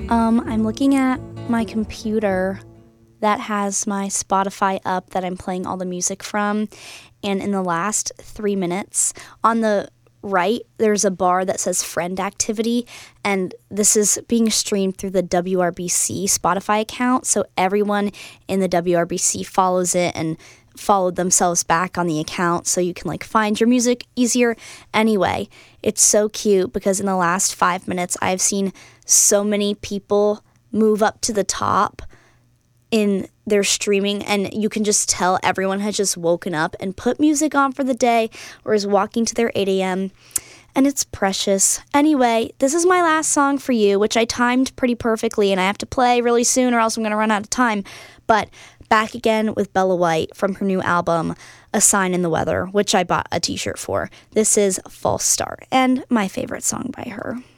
I'm looking at my computer that has my Spotify up that I'm playing all the music from. And in the last 3 minutes, on the right, there's a bar that says friend activity. And this is being streamed through the WRBC Spotify account. So everyone in the WRBC follows it and followed themselves back on the account so you can find your music easier. Anyway, it's so cute because in the last 5 minutes, I've seen so many people move up to the top in their streaming, and you can just tell everyone has just woken up and put music on for the day or is walking to their 8 a.m. And it's precious. Anyway, this is my last song for you, which I timed pretty perfectly, and I have to play really soon or else I'm going to run out of time. But back again with Bella White from her new album, A Sign in the Weather, which I bought a t-shirt for. This is False Start, and my favorite song by her.